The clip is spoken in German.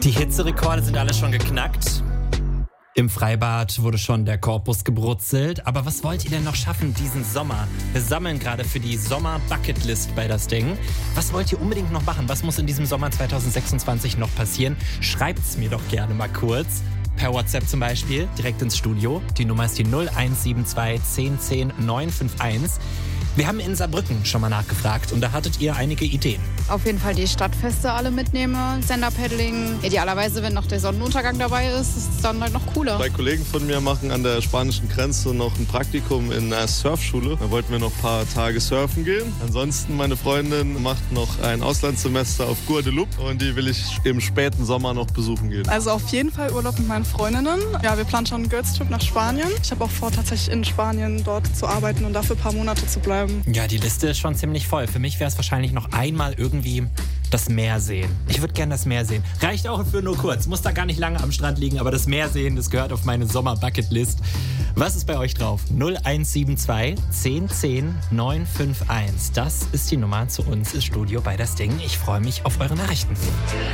Die Hitzerekorde sind alle schon geknackt. Im Freibad wurde schon der Korpus gebrutzelt. Aber was wollt ihr denn noch schaffen diesen Sommer? Wir sammeln gerade für die Sommer-Bucketlist bei das Ding. Was wollt ihr unbedingt noch machen? Was muss in diesem Sommer 2026 noch passieren? Schreibt's mir doch gerne mal kurz. Per WhatsApp zum Beispiel, direkt ins Studio. Die Nummer ist die 0172 1010 951. Wir haben in Saarbrücken schon mal nachgefragt und da hattet ihr einige Ideen. Auf jeden Fall die Stadtfeste alle mitnehmen, Stand-Up-Paddling. Idealerweise, wenn noch der Sonnenuntergang dabei ist, ist es dann halt noch cooler. 2 Kollegen von mir machen an der spanischen Grenze noch ein Praktikum in einer Surfschule. Da wollten wir noch ein paar Tage surfen gehen. Ansonsten, meine Freundin macht noch ein Auslandssemester auf Guadeloupe und die will ich im späten Sommer noch besuchen gehen. Also auf jeden Fall Urlaub mit meinen Freundinnen. Ja, wir planen schon einen Girls Trip nach Spanien. Ich habe auch vor, tatsächlich in Spanien dort zu arbeiten und dafür ein paar Monate zu bleiben. Ja, die Liste ist schon ziemlich voll. Für mich wäre es wahrscheinlich noch einmal irgendwie das Meer sehen. Ich würde gerne das Meer sehen. Reicht auch für nur kurz. Muss da gar nicht lange am Strand liegen, aber das Meer sehen, das gehört auf meine Sommer-Bucketlist. Was ist bei euch drauf? 0172 1010 951. Das ist die Nummer zu uns ins Studio bei das Ding. Ich freue mich auf eure Nachrichten.